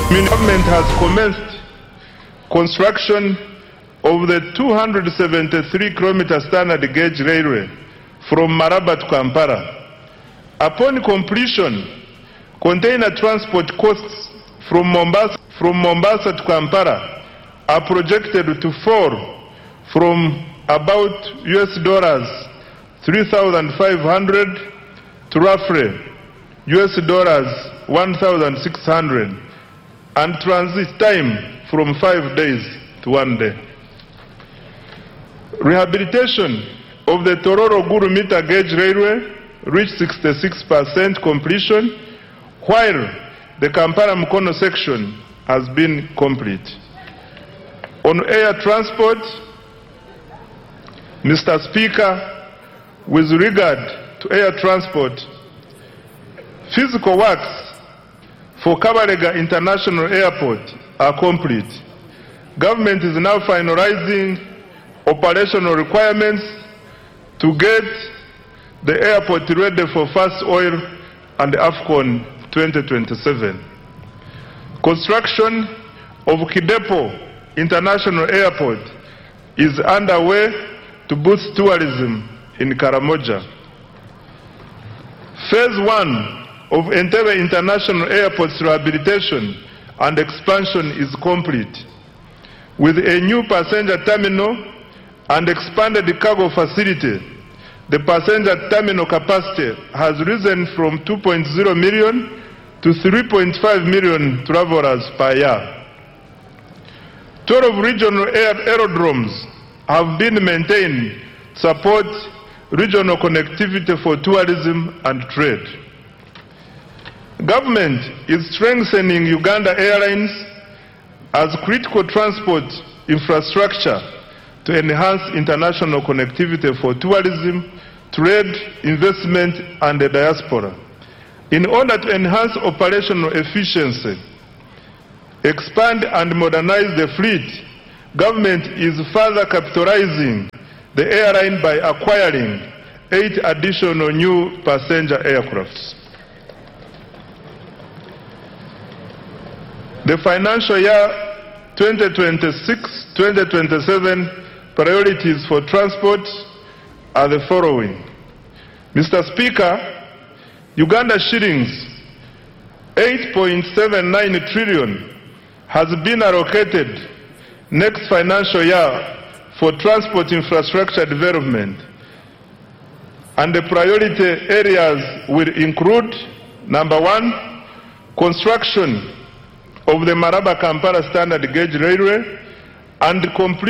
The government has commenced construction of the 273-kilometer standard gauge railway from Maraba to Kampala. Upon completion, container transport costs from Mombasa to Kampala are projected to fall from about $3,500 to roughly $1,600, and transit time from 5 days to 1 day. Rehabilitation of the Tororo-Gulu meter gauge railway reached 66% completion, while the Kampala-Mukono section has been complete. On air transport, Mr. Speaker, with regard to air transport, physical works for Kabalega International Airport are complete. Government is now finalizing operational requirements to get the airport ready for First Oil and AFCON 2027. Construction of Kidepo International Airport is underway to boost tourism in Karamoja. Phase 1 of Entebbe International Airport's rehabilitation and expansion is complete, with a new passenger terminal and expanded cargo facility. The passenger terminal capacity has risen from 2.0 million to 3.5 million travelers per year. 12 regional aerodromes have been maintained to support regional connectivity for tourism and trade. Government is strengthening Uganda Airlines as critical transport infrastructure to enhance international connectivity for tourism, trade, investment, and the diaspora. In order to enhance operational efficiency, expand and modernize the fleet, government is further capitalizing the airline by acquiring 8 additional new passenger aircrafts. The financial year 2026-2027 priorities for transport are the following. Mr. Speaker, Uganda shillings 8.79 trillion has been allocated next financial year for transport infrastructure development, and the priority areas will include: number 1, construction of the Maraba-Kampala standard gauge railway and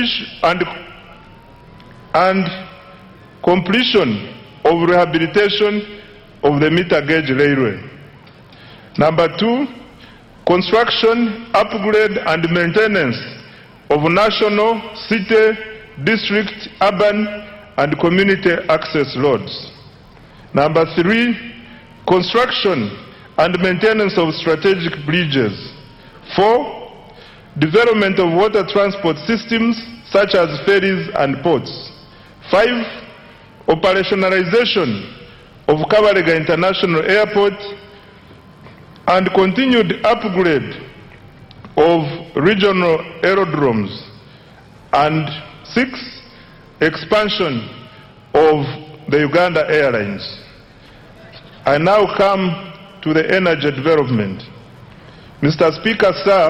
completion of rehabilitation of the meter gauge railway. Number 2, construction, upgrade and maintenance of national, city, district, urban and community access roads. Number 3, construction and maintenance of strategic bridges. 4, development of water transport systems such as ferries and ports. 5, operationalization of Kabalega International Airport and continued upgrade of regional aerodromes. And 6, expansion of the Uganda Airlines. I now come to the energy development. Mr. Speaker, sir,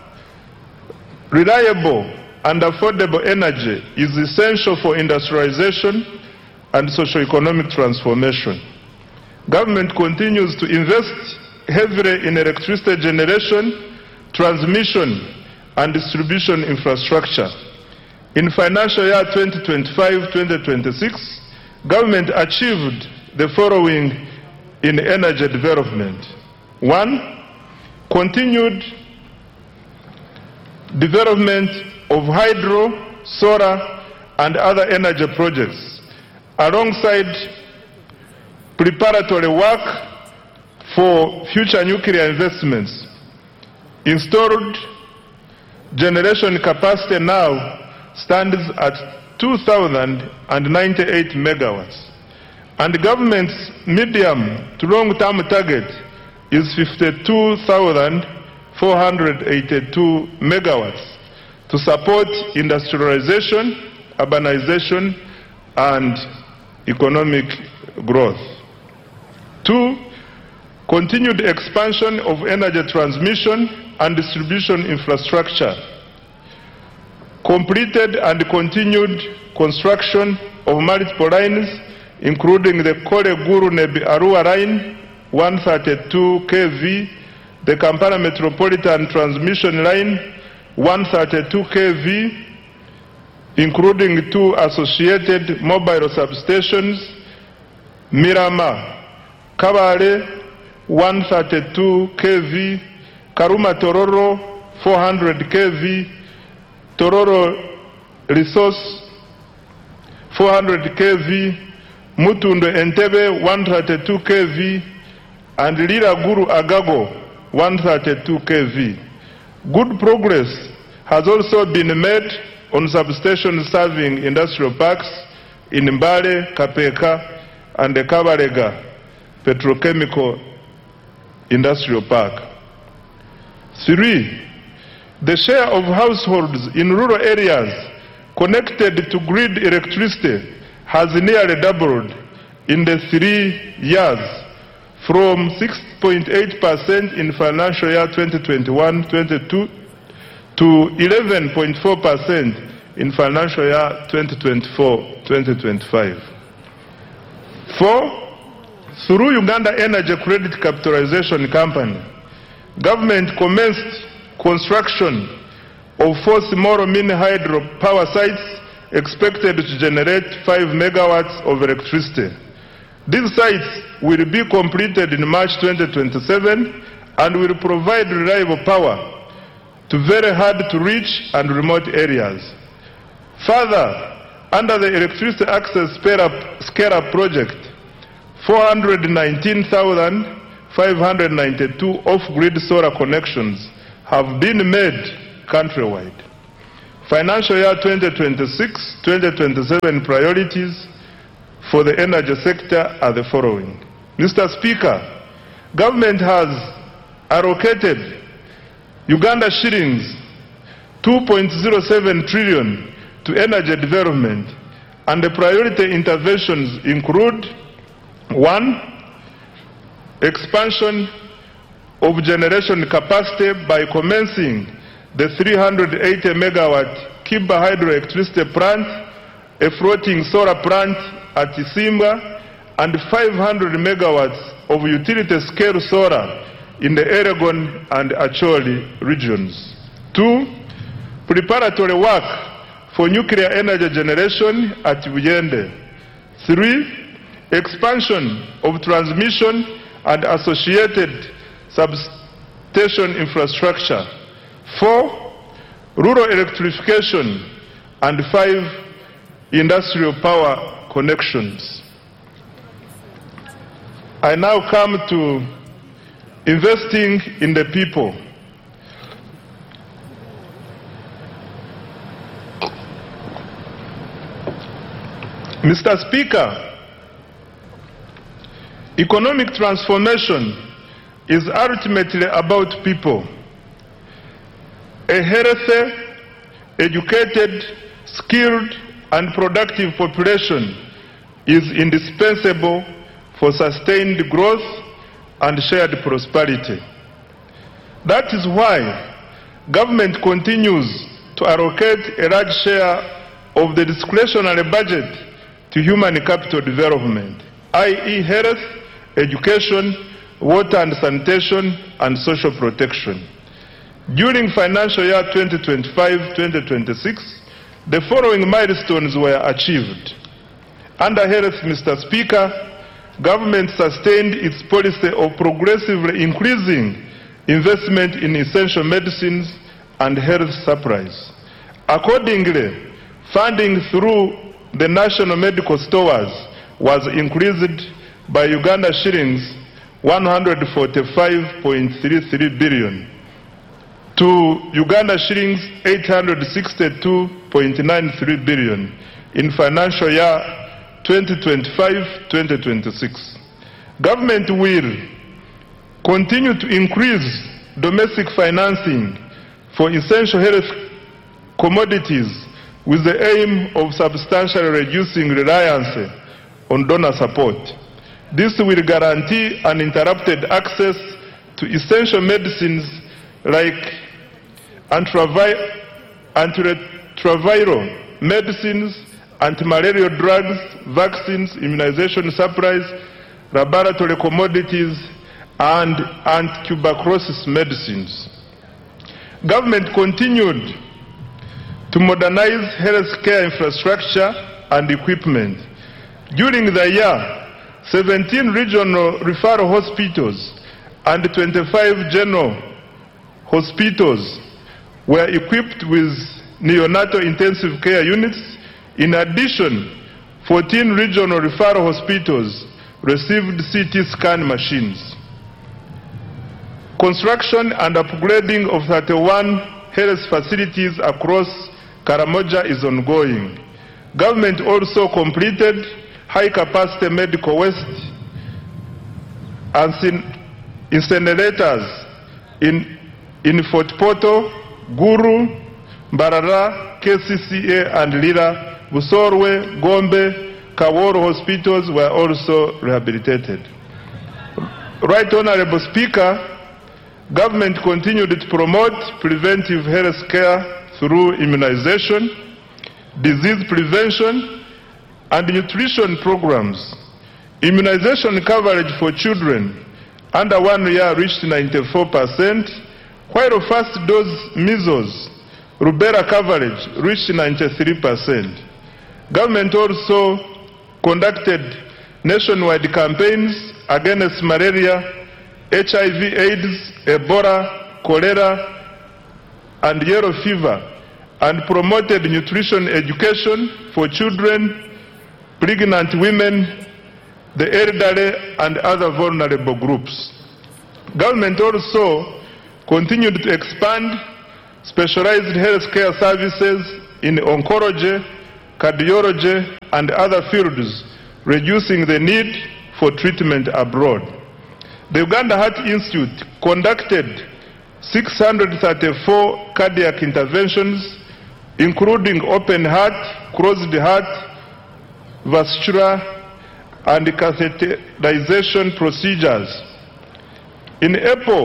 reliable and affordable energy is essential for industrialization and socio-economic transformation. Government continues to invest heavily in electricity generation, transmission, and distribution infrastructure. In financial year 2025-2026, government achieved the following in energy development. 1, continued development of hydro, solar, and other energy projects, alongside preparatory work for future nuclear investments. Installed generation capacity now stands at 2,098 megawatts, and the government's medium to long-term target is 52,000 482 megawatts to support industrialization, urbanization, and economic growth. 2, continued expansion of energy transmission and distribution infrastructure. Completed and continued construction of multiple lines, including the Kore-Guru-Nebi-Arua line, 132 kV, the Kampala Metropolitan Transmission Line, 132 kV, including 2 associated mobile substations, Mirama, Kabale, 132 kV, Karuma Tororo, 400 kV, Tororo Resource, 400 kV, Mutundo Entebbe, 132 kV, and Lira Guru Agago, 132 kV. Good progress has also been made on substations serving industrial parks in Mbale, Kapeka, and the Kabarega Petrochemical Industrial Park. 3, the share of households in rural areas connected to grid electricity has nearly doubled in the 3 years, from 6.8% in financial year 2021-22 to 11.4% in financial year 2024-2025. 4, through Uganda Energy Credit Capitalization Company, government commenced construction of 4 small mini hydro power sites expected to generate 5 megawatts of electricity. These sites will be completed in March 2027 and will provide reliable power to very hard to reach and remote areas. Further, under the Electricity Access Scale-Up Project, 419,592 off-grid solar connections have been made countrywide. Financial year 2026-2027 priorities for the energy sector are the following. Mr. Speaker, government has allocated Uganda shillings 2.07 trillion to energy development, and the priority interventions include: 1, expansion of generation capacity by commencing the 380 megawatt Kiba hydroelectricity plant, a floating solar plant at Isimba, and 500 megawatts of utility-scale solar in the Elgon and Acholi regions. 2, preparatory work for nuclear energy generation at Buyende. 3, expansion of transmission and associated substation infrastructure. 4, rural electrification. And 5, industrial power connections. I now come to investing in the people. Mr. Speaker, economic transformation is ultimately about people. A healthy, educated, skilled, and productive population is indispensable for sustained growth and shared prosperity. That is why government continues to allocate a large share of the discretionary budget to human capital development, i.e. health, education, water and sanitation, and social protection. During financial year 2025-2026, the following milestones were achieved. Under health, Mr. Speaker, government sustained its policy of progressively increasing investment in essential medicines and health supplies. Accordingly, funding through the national medical stores was increased by Uganda shillings 145.33 billion to Uganda shillings 862.93 billion in financial year 2025-2026. Government will continue to increase domestic financing for essential health commodities with the aim of substantially reducing reliance on donor support. This will guarantee uninterrupted access to essential medicines like antiretroviral medicines, antimalarial drugs, vaccines, immunization supplies, laboratory commodities, and anti-tuberculosis medicines. Government continued to modernize healthcare infrastructure and equipment. During the year, 17 regional referral hospitals and 25 general hospitals were equipped with neonatal intensive care units. In addition, 14 regional referral hospitals received CT scan machines. Construction and upgrading of 31 health facilities across Karamoja is ongoing. Government also completed high-capacity medical waste incinerators in Fort Portal, Guru, Mbarara, KCCA, and Lira. Busorwe, Gombe, Kaworo hospitals were also rehabilitated. Right Honorable Speaker, government continued to promote preventive health care through immunization, disease prevention, and nutrition programs. Immunization coverage for children under 1 year reached 94%, while first dose measles, rubella coverage reached 93%. Government also conducted nationwide campaigns against malaria, HIV/AIDS, Ebola, cholera, and yellow fever, and promoted nutrition education for children, pregnant women, the elderly, and other vulnerable groups. Government also continued to expand specialized healthcare services in oncology, cardiology, and other fields, reducing the need for treatment abroad. The Uganda Heart Institute conducted 634 cardiac interventions, including open heart, closed heart, vascular, and catheterization procedures. In April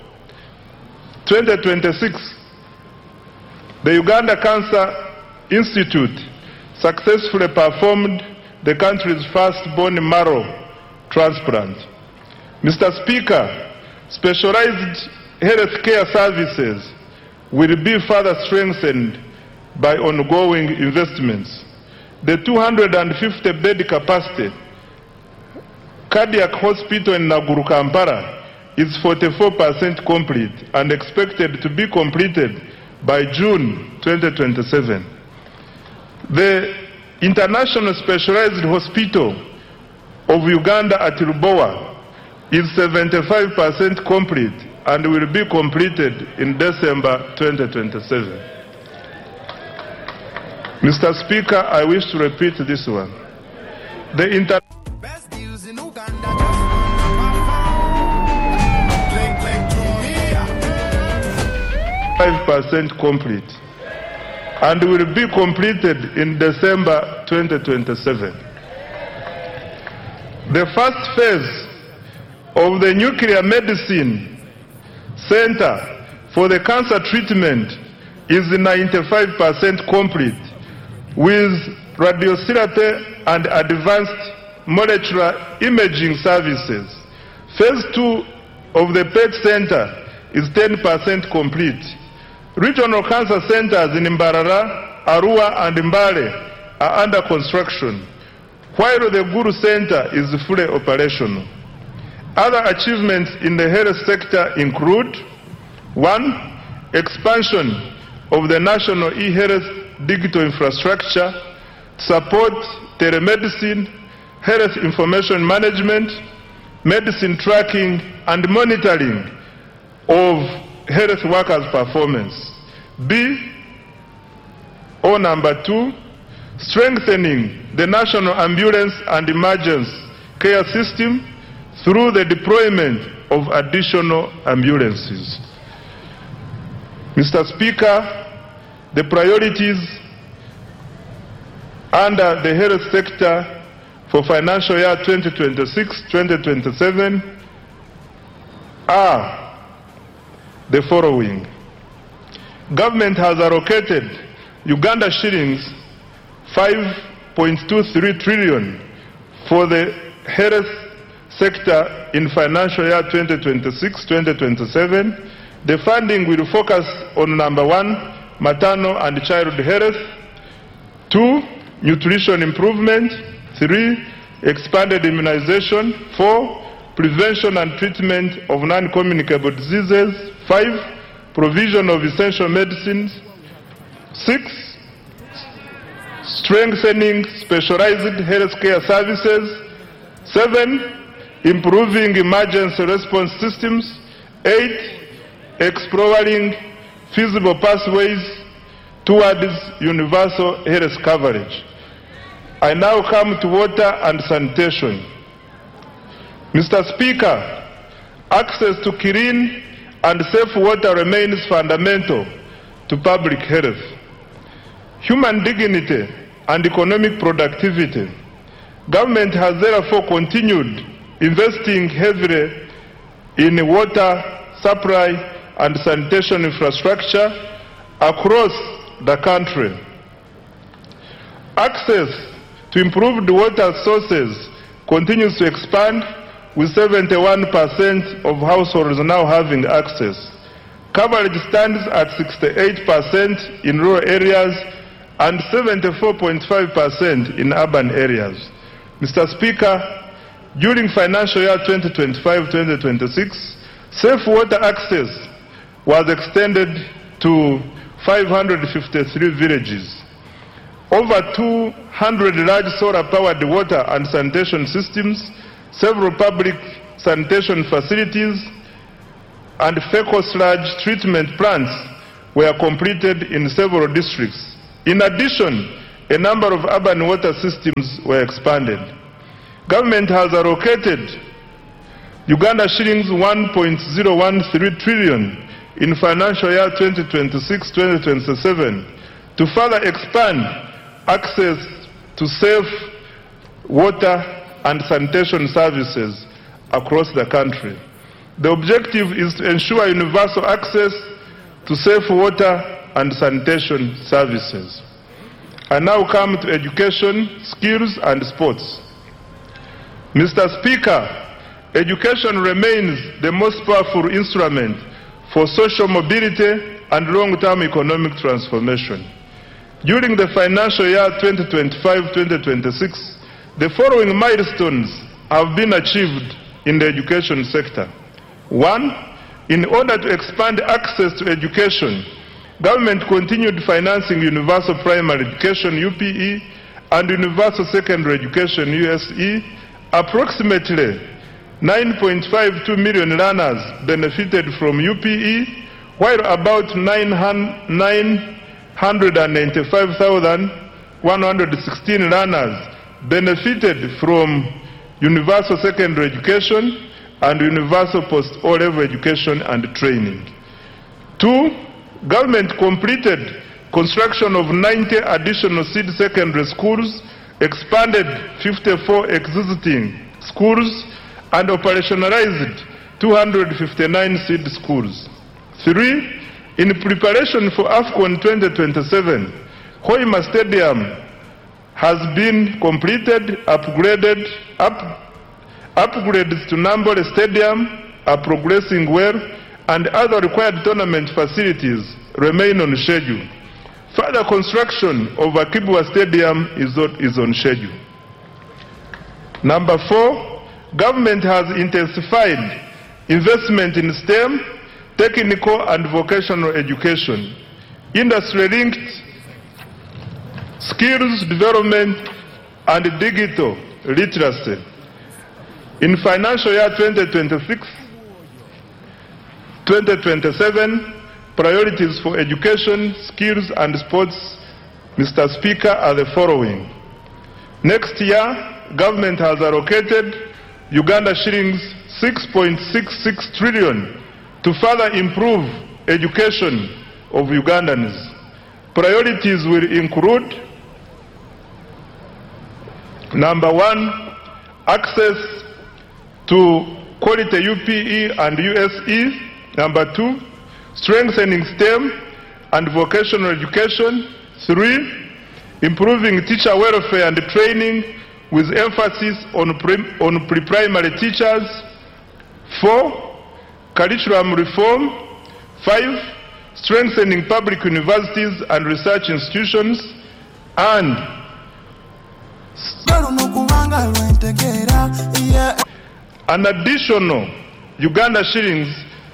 2026, the Uganda Cancer Institute successfully performed the country's first bone marrow transplant. Mr. Speaker, specialized healthcare services will be further strengthened by ongoing investments. The 250-bed capacity cardiac hospital in Naguru, Kampala is 44% complete and expected to be completed by June 2027. The International Specialized Hospital of Uganda at Lubowa is 75% complete and will be completed in December 2027. Mr. Speaker, I wish to repeat this one. The 5% complete and will be completed in December 2027. The first phase of the Nuclear Medicine Center for the cancer treatment is 95% complete, with radiotherapy and advanced molecular imaging services. Phase 2 of the PET Center is 10% complete. Regional cancer centers in Mbarara, Arua, and Mbale are under construction, while the Guru Center is fully operational. Other achievements in the health sector include: 1. Expansion of the national e-health digital infrastructure to support telemedicine, health information management, medicine tracking, and monitoring of health workers' performance. Number 2, strengthening the national ambulance and emergency care system through the deployment of additional ambulances. Mr. Speaker, the priorities under the health sector for financial year 2026-2027 are the following. Government has allocated Uganda shillings 5.23 trillion for the health sector in financial year 2026-2027. The funding will focus on number 1, maternal and child health, 2, nutrition improvement, 3, expanded immunization, 4, prevention and treatment of non-communicable diseases, 5, provision of essential medicines, 6, strengthening specialized healthcare services, 7, improving emergency response systems, 8, exploring feasible pathways towards universal health coverage. I now come to water and sanitation. Mr. Speaker, access to clean and safe water remains fundamental to public health. Human dignity and economic productivity. Government has therefore continued investing heavily in water supply and sanitation infrastructure across the country. Access to improved water sources continues to expand, with 71% of households now having access. Coverage stands at 68% in rural areas and 74.5% in urban areas. Mr. Speaker, during financial year 2025-2026, safe water access was extended to 553 villages. Over 200 large solar-powered water and sanitation systems, several public sanitation facilities, and fecal sludge treatment plants were completed in several districts. In addition, a number of urban water systems were expanded. Government has allocated Uganda shillings 1.013 trillion in financial year 2026-2027 to further expand access to safe water and sanitation services across the country. The objective is to ensure universal access to safe water and sanitation services. I now come to education, skills, and sports. Mr. Speaker, education remains the most powerful instrument for social mobility and long-term economic transformation. During the financial year 2025-2026, the following milestones have been achieved in the education sector. 1. In order to expand access to education, government continued financing universal primary education UPE and universal secondary education USE. Approximately 9.52 million learners benefited from UPE, while about 995,116 learners benefited from universal secondary education and universal post-O-level education and training. 2. Government completed construction of 90 additional seed secondary schools, expanded 54 existing schools, and operationalized 259 seed schools. 3. In preparation for AFCON 2027, Hoima Stadium has been completed. Upgrades to Nambole Stadium are progressing well, and other required tournament facilities remain on schedule. Further construction of Akibwa Stadium is on schedule. Number 4, government has intensified investment in STEM, technical and vocational education, industry-linked skills development, and digital literacy. In financial year 2026-2027, priorities for education, skills, and sports, Mr. Speaker, are the following. Next year, government has allocated Uganda shillings 6.66 trillion to further improve education of Ugandans. Priorities will include: number 1, access to quality UPE and USE. Number 2, strengthening STEM and vocational education. 3, improving teacher welfare and training with emphasis on pre-primary teachers. 4, curriculum reform. 5, strengthening public universities and research institutions. And an additional Uganda shillings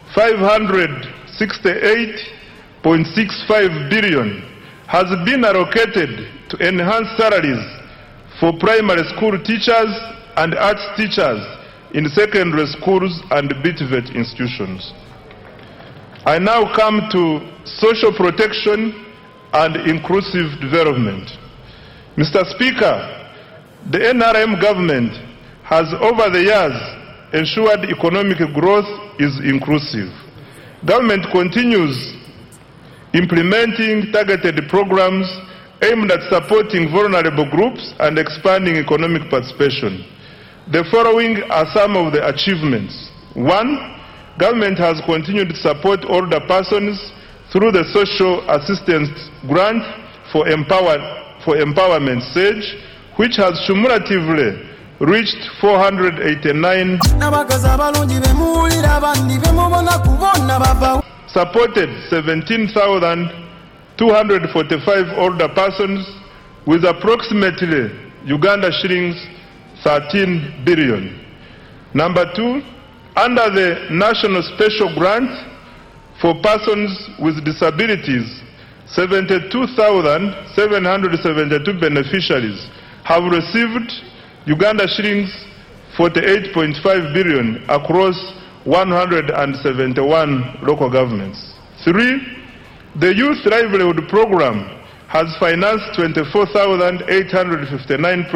568.65 billion has been allocated to enhance salaries for primary school teachers and arts teachers in secondary schools and BTVET institutions. I now come to social protection and inclusive development. Mr. Speaker, the NRM government has over the years ensured economic growth is inclusive. Government continues implementing targeted programs aimed at supporting vulnerable groups and expanding economic participation. The following are some of the achievements. 1, government has continued to support older persons through the Social Assistance Grant for Empowerment SAGE, which has cumulatively reached 489, supported 17,245 older persons with approximately Uganda shillings 13 billion. Number 2, under the National Special Grant for persons with disabilities, 72,772 beneficiaries have received Uganda shillings 48.5 billion across 171 local governments. 3, the Youth Livelihood Program has financed 24,859